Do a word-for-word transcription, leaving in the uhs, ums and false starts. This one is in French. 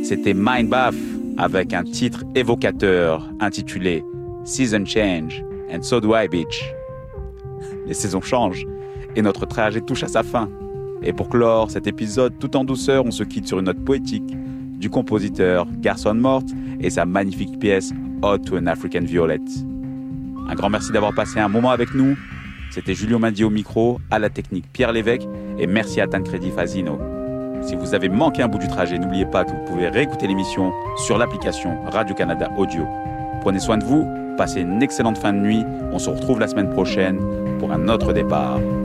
C'était Mindbath avec un titre évocateur intitulé Season Change and So Do I Bitch. Les saisons changent et notre trajet touche à sa fin. Et pour clore cet épisode tout en douceur, on se quitte sur une note poétique du compositeur Garson Mort et sa magnifique pièce Ode to an African Violet. Un grand merci d'avoir passé un moment avec nous. C'était Julio Mandi au micro, à la technique Pierre Lévesque et merci à Tancredi Fazino. Si vous avez manqué un bout du trajet, n'oubliez pas que vous pouvez réécouter l'émission sur l'application Radio-Canada Audio. Prenez soin de vous, passez une excellente fin de nuit. On se retrouve la semaine prochaine pour un autre départ.